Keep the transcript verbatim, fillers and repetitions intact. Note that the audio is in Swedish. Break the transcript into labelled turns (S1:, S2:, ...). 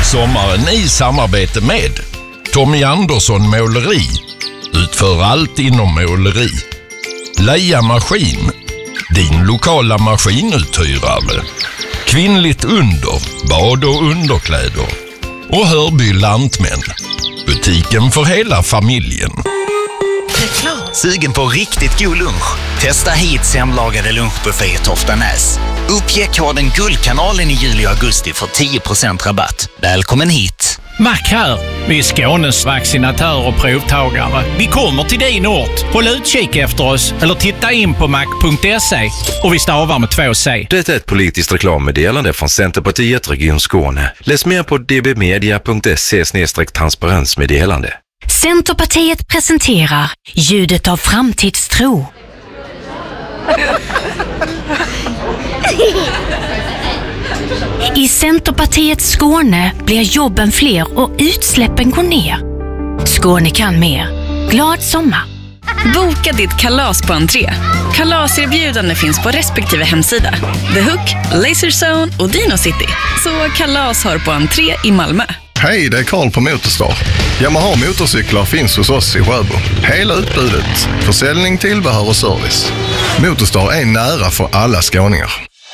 S1: sommaren i samarbete med Tommy Andersson Måleri. Utför allt inom måleri. Leia Maskin, din lokala maskinuthyrare. Kvinnligt under, bad och underkläder. Och Hörby Lantmän, butiken för hela familjen.
S2: Sugen på riktigt god lunch? Testa hit hemlagade lunchbuffé i Toftanäs. Uppge koden Guldkanalen i juli och augusti för tio procent rabatt. Välkommen hit!
S3: Mac här. Vi är Skånes vaccinatörer och provtagare. Vi kommer till din ort. Håll utkik efter oss eller titta in på mac punkt se och vi stavar med två C.
S4: Det är ett politiskt reklammeddelande från Centerpartiet Region Skåne. Läs mer på d b media punkt se slash transparensmeddelande.
S5: Centerpartiet presenterar ljudet av framtidstro. I Centerpartiets Skåne blir jobben fler och utsläppen går ner. Skåne kan mer. Glad sommar!
S6: Boka ditt kalas på entré. Kalaserbjudande finns på respektive hemsida. The Hook, Laserzone och Dino City. Så kalas har på entré i Malmö.
S7: Hej, det är Karl på Motorstar. Yamaha motorcyklar finns hos oss i Sjöbo. Hela utbudet. Försäljning, tillbehör och service. Motorstar är nära för alla skåningar.